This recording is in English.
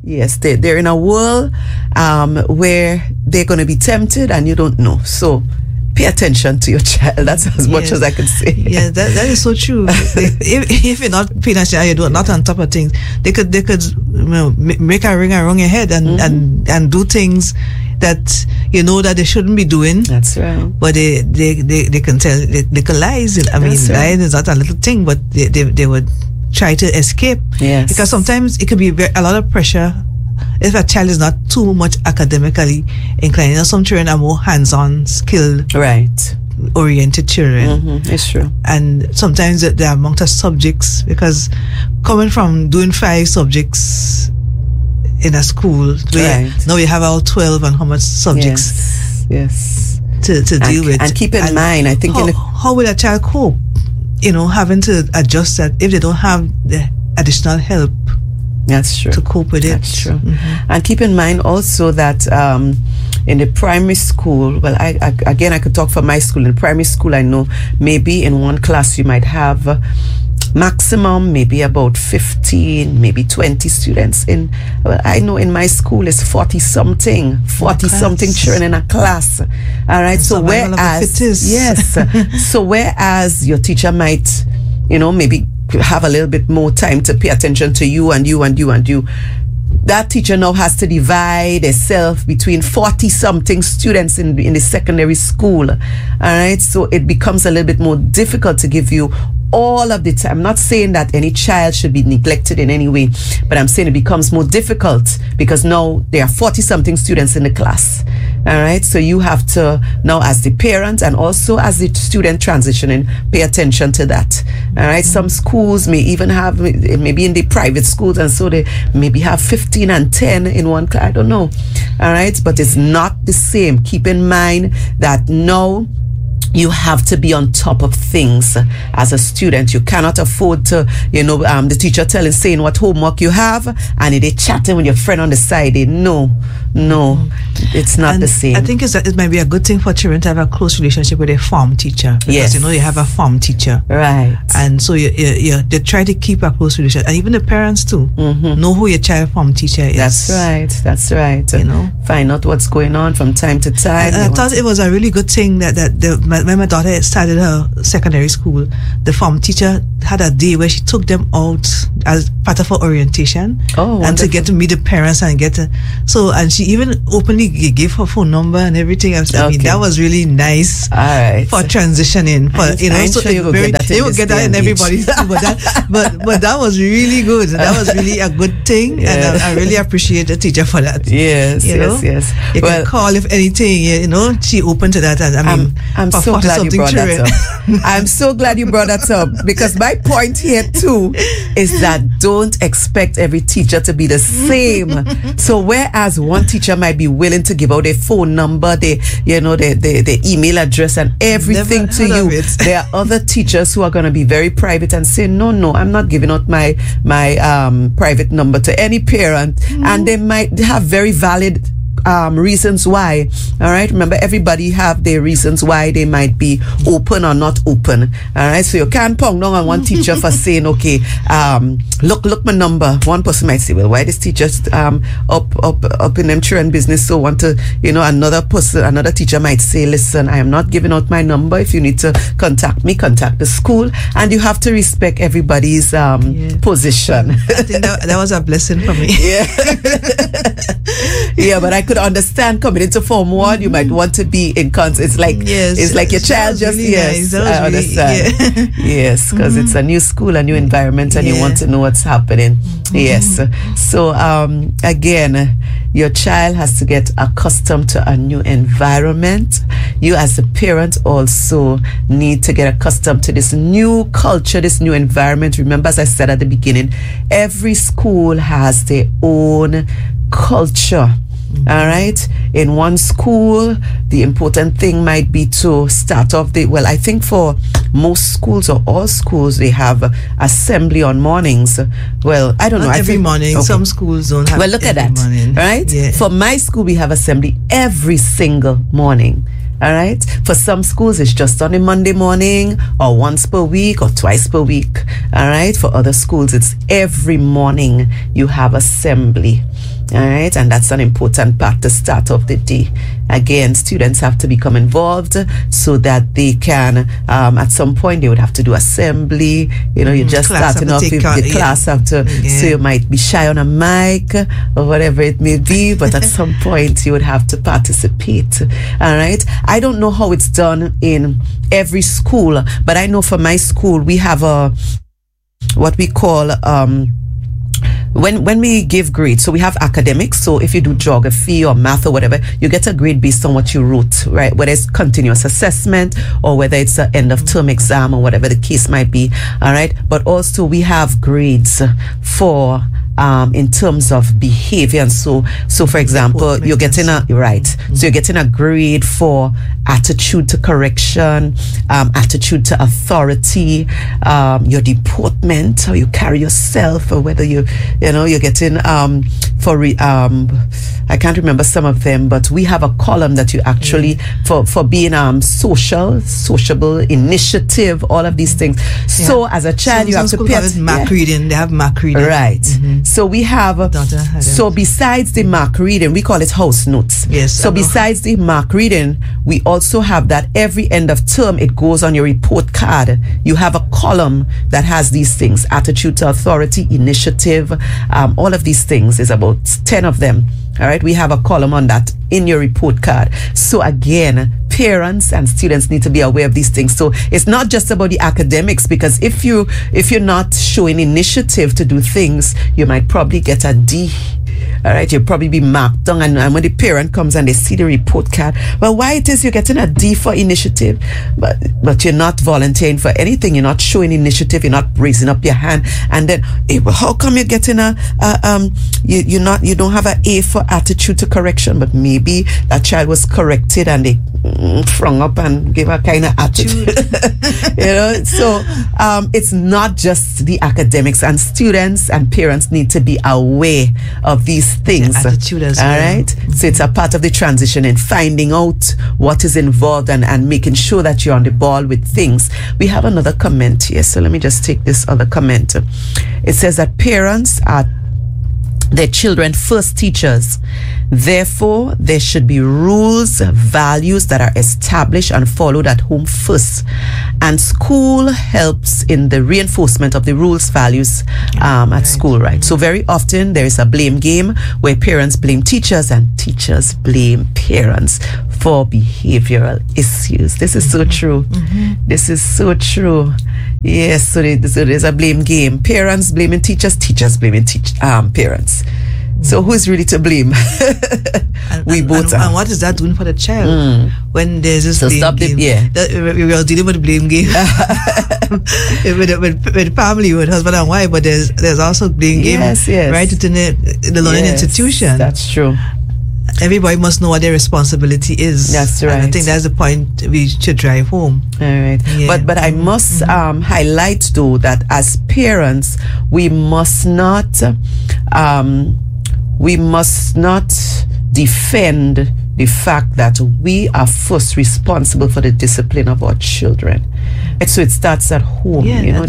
Yes, they're in a world where they're going to be tempted and you don't know. So pay attention to your child. That's as much as I can say. Yeah, that is so true. if you're not paying attention, you're not on top of things. They could make a ring around your head and do things that you know that they shouldn't be doing. That's right. But they can tell they can lies. I mean, lying is not a little thing, but they would try to escape. Yes. Because sometimes it could be a lot of pressure if a child is not too much academically inclined. You know, some children are more hands-on, skilled, oriented children. It's true. And sometimes there are amount of subjects, because coming from doing 5 subjects in a school, now you have all 12 and how much subjects to deal with. And keep in mind, I think how will a child cope? You know, having to adjust that if they don't have the additional help. That's true. To cope with it. That's true. And keep in mind also that in the primary school, well, I could talk for my school. In primary school, I know maybe in one class you might have maximum maybe about 15, maybe 20 students. I know in my school is 40-something children in a class. All right. So whereas your teacher might, maybe have a little bit more time to pay attention to you and you and you and you, that teacher now has to divide herself between 40-something students in the secondary school. All right. So it becomes a little bit more difficult to give you all of the time. I'm not saying that any child should be neglected in any way, but I'm saying it becomes more difficult because now there are 40-something students in the class. All right. So you have to now, as the parent and also as the student transitioning, pay attention to that. All right. Some schools may even have, maybe in the private schools, and so they maybe have 15 and 10 in one class. I don't know. All right. But it's not the same. Keep in mind that now you have to be on top of things as a student. You cannot afford to, the teacher saying what homework you have, and they chatting with your friend on the side. No, it's not the same. I think it might be a good thing for children to have a close relationship with a form teacher. Because you have a form teacher. Right. And so they try to keep a close relationship. And even the parents too. Know who your child form teacher is. That's right. Find out what's going on from time to time. And I thought it was a really good thing that when my daughter started her secondary school, the form teacher had a day where she took them out as part of her orientation, and to get to meet the parents and and she even openly gave her phone number and everything. I mean, that was really nice. All right. For transitioning, they will get that in everybody's school, but that was really good. That was really a good thing, and I really appreciate the teacher for that. Yes. You can call if anything. She open to that, and I'm so glad you brought that up. I'm so glad you brought that up, because my point here too is that don't expect every teacher to be the same. So whereas one teacher might be willing to give out their phone number, their email address and everything to you, there are other teachers who are going to be very private and say, no, I'm not giving out my private number to any parent, and they might have very valid reasons why. All right. Remember, everybody have their reasons why they might be open or not open. All right. So you can't pong down on one teacher for saying, okay, look my number. One person might say, well, why this teacher's up in them children business? So want to, another teacher might say, listen, I am not giving out my number. If you need to contact me, contact the school, and you have to respect everybody's position. I think that was a blessing for me. Yeah, but I could understand coming into Form 1, you might want to be in contact. It's like your child just really nice. I understand. Yes, because it's a new school, a new environment, and you want to know what's happening. Yes. So again, your child has to get accustomed to a new environment. You as a parent also need to get accustomed to this new culture, this new environment. Remember, as I said at the beginning, every school has their own culture. All right. In one school, the important thing might be to start off I think for most schools or all schools, they have assembly on mornings. Well, I don't know. Every morning. Okay. Some schools don't have. Well, look at that. Morning. Right. Yeah. For my school, we have assembly every single morning. All right. For some schools, it's just on a Monday morning, or once per week, or twice per week. All right. For other schools, it's every morning you have assembly. All right, and that's an important part to start off the day. Again, students have to become involved so that they can, at some point, they would have to do assembly. You know, you're just starting off with the class have to, so you might be shy on a mic or whatever it may be, but at some point you would have to participate. All right, I don't know how it's done in every school, but I know for my school we have what we call when we give grades, so we have academics. So if you do geography or math or whatever, you get a grade based on what you wrote, right? Whether it's continuous assessment or whether it's an end of term exam or whatever the case might be. All right. But also we have grades for in terms of behavior. And so for example, you're getting so you're getting a grade for attitude to correction, attitude to authority, your deportment, how you carry yourself, or whether you're getting I can't remember some of them, but we have a column that you actually for being sociable, initiative, all of these things. So as a child, you have to pay mark reading. They have mark reading, right? So we have so besides the mark reading, we call it house notes. Yes. So besides the mark reading, we also have that every end of term it goes on your report card. You have a column that has these things: attitude to authority, initiative, all of these things. Is about 10 of them. All right, we have a column on that in your report card. So again, parents and students need to be aware of these things. So it's not just about the academics, because if you're not showing initiative to do things, you might probably get a D. All right, you'll probably be marked down, and when the parent comes and they see the report card, well, why it is you're getting a D for initiative, but you're not volunteering for anything, you're not showing initiative, you're not raising up your hand, and then, hey, well, how come you're getting you don't have an A for attitude to correction, but maybe that child was corrected and they frung up and gave a kind of attitude. So it's not just the academics, and students and parents need to be aware of these things. The attitude as well. All right. Mm-hmm. So it's a part of the transition in finding out what is involved and making sure that you're on the ball with things. We have another comment here, so let me just take this other comment. It says that parents are their children first teachers. Therefore, there should be rules, values that are established and followed at home first. And school helps in the reinforcement of the rules, values at school, right? So very often there is a blame game where parents blame teachers and teachers blame parents for behavioral issues. This is so true. This is so true. Yes, so there's a blame game. Parents blaming teachers, teachers blaming parents. So who's really to blame? We both are. And what is that doing for the child when there's this blame game? We are dealing with the blame game with family, with husband and wife, but there's also blame game right within the learning institution. That's true. Everybody must know what their responsibility is. That's right. And I think that's the point we should drive home. All right. Yeah. But I must highlight though that as parents we must not defend the fact that we are first responsible for the discipline of our children. And so it starts at home. Yeah,